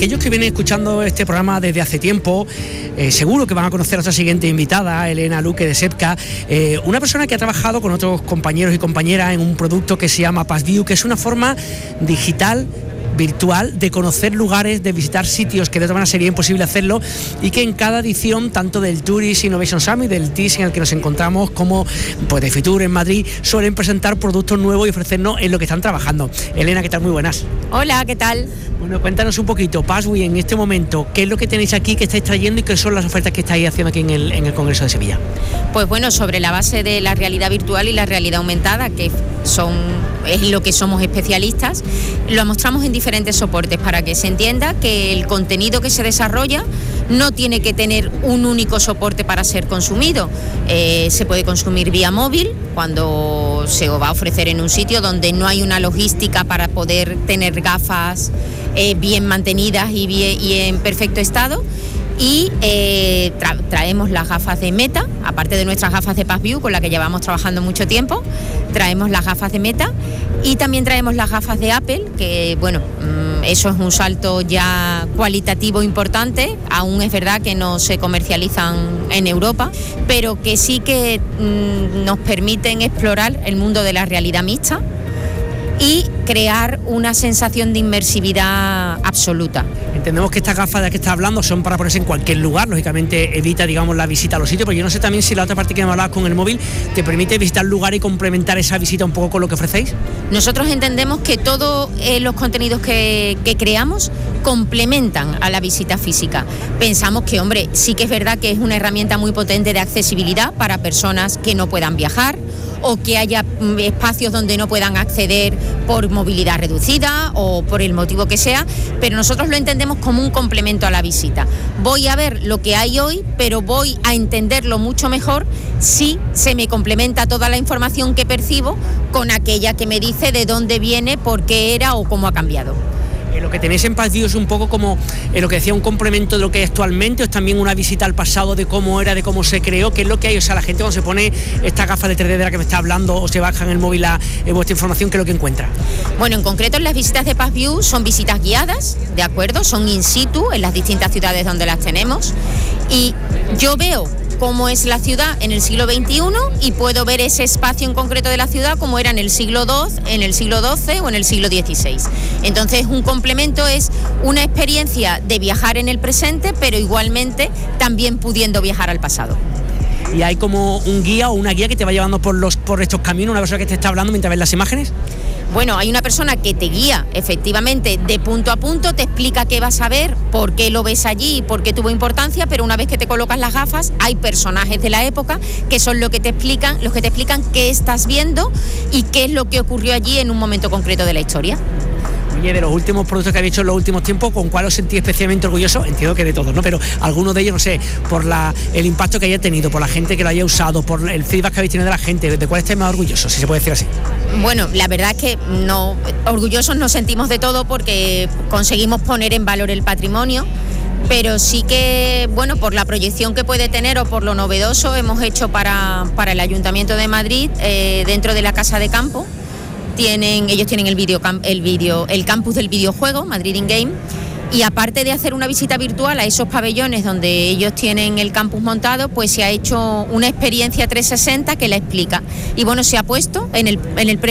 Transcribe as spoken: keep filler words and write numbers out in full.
aquellos que vienen escuchando este programa desde hace tiempo, eh, seguro que van a conocer a nuestra siguiente invitada, Elena Luque de Sepka, eh, una persona que ha trabajado con otros compañeros y compañeras en un producto que se llama Passview, que es una forma digital virtual de conocer lugares, de visitar sitios que de otra manera sería imposible hacerlo, y que en cada edición, tanto del Tourist Innovation Summit, del T I S en el que nos encontramos, como pues de Fitur en Madrid, suelen presentar productos nuevos y ofrecernos en lo que están trabajando. Elena, ¿qué tal? Muy buenas. Hola, ¿qué tal? Bueno, cuéntanos un poquito, Passview, en este momento, ¿qué es lo que tenéis aquí, que estáis trayendo y qué son las ofertas que estáis haciendo aquí en el, en el Congreso de Sevilla? Pues bueno, sobre la base de la realidad virtual y la realidad aumentada, que son es lo que somos especialistas, lo mostramos en diferentes soportes para que se entienda que el contenido que se desarrolla no tiene que tener un único soporte para ser consumido. Eh, se puede consumir vía móvil cuando se va a ofrecer en un sitio donde no hay una logística para poder tener gafas eh, bien mantenidas y, bien, y en perfecto estado. Y eh, tra- traemos las gafas de Meta, aparte de nuestras gafas de Passview, con las que llevamos trabajando mucho tiempo, traemos las gafas de Meta y también traemos las gafas de Apple, que bueno, mmm, eso es un salto ya cualitativo importante. Aún es verdad que no se comercializan en Europa, pero que sí que mmm, nos permiten explorar el mundo de la realidad mixta y crear una sensación de inmersividad absoluta. Entendemos que estas gafas de las que estás hablando son para ponerse en cualquier lugar, lógicamente evita, digamos, la visita a los sitios, pero yo no sé también si la otra parte que me hablabas con el móvil te permite visitar lugares y complementar esa visita un poco con lo que ofrecéis. Nosotros entendemos que todos eh, los contenidos que, que creamos complementan a la visita física. Pensamos que, hombre, sí que es verdad que es una herramienta muy potente de accesibilidad para personas que no puedan viajar o que haya espacios donde no puedan acceder por movilidad reducida o por el motivo que sea, pero nosotros lo entendemos como un complemento a la visita. Voy a ver lo que hay hoy, pero voy a entenderlo mucho mejor si se me complementa toda la información que percibo con aquella que me dice de dónde viene, por qué era o cómo ha cambiado. Eh, lo que tenéis en Passview es un poco como eh, lo que decía, un complemento de lo que es actualmente, o es también una visita al pasado de cómo era, de cómo se creó, qué es lo que hay. O sea, la gente cuando se pone esta gafa de tres D de la que me está hablando o se baja en el móvil a eh, vuestra información, ¿qué es lo que encuentra? Bueno, en concreto las visitas de Passview son visitas guiadas, ¿de acuerdo? Son in situ en las distintas ciudades donde las tenemos y yo veo cómo es la ciudad en el siglo veintiuno y puedo ver ese espacio en concreto de la ciudad como era en el siglo doce, en el siglo doce o en el siglo dieciséis. Entonces, un complemento es una experiencia de viajar en el presente, pero igualmente también pudiendo viajar al pasado. ¿Y hay como un guía o una guía que te va llevando por los por estos caminos, una persona que te está hablando mientras ves las imágenes? Bueno, hay una persona que te guía efectivamente de punto a punto, te explica qué vas a ver, por qué lo ves allí y por qué tuvo importancia, pero una vez que te colocas las gafas hay personajes de la época que son los que te explican, los que te explican qué estás viendo y qué es lo que ocurrió allí en un momento concreto de la historia. Oye, de los últimos productos que habéis hecho en los últimos tiempos, ¿con cuál os sentís especialmente orgulloso? Entiendo que de todos, ¿no? Pero algunos de ellos, no sé, por la, el impacto que haya tenido, por la gente que lo haya usado, por el feedback que habéis tenido de la gente, ¿de cuál estáis más orgullosos, si se puede decir así? Bueno, la verdad es que no, orgullosos nos sentimos de todo porque conseguimos poner en valor el patrimonio, pero sí que, bueno, por la proyección que puede tener o por lo novedoso, hemos hecho para, para el Ayuntamiento de Madrid, eh, dentro de la Casa de Campo, tienen, ellos tienen el, video, el, video, el campus del videojuego, Madrid In Game, y aparte de hacer una visita virtual a esos pabellones donde ellos tienen el campus montado, pues se ha hecho una experiencia trescientos sesenta que la explica. Y bueno, se ha puesto en el, en el